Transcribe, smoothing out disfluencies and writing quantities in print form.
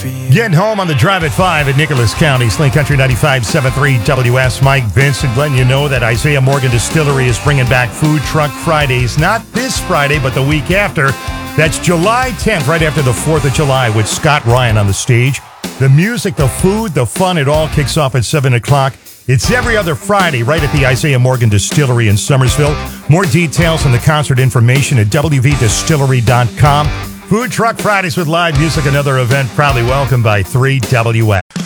for you. Getting home on the drive at 5 at Nicholas County, Slane Country 95.73 WS. Mike Vincent letting you know that Isaiah Morgan Distillery is bringing back Food Truck Fridays, not this Friday, but the week after. That's July 10th, right after the 4th of July, with Scott Ryan on the stage. The music, the food, the fun, it all kicks off at 7 o'clock. It's every other Friday right at the Isaiah Morgan Distillery in Summersville. More details and the concert information at wvdistillery.com. Food Truck Fridays with live music, another event proudly welcomed by 3WS.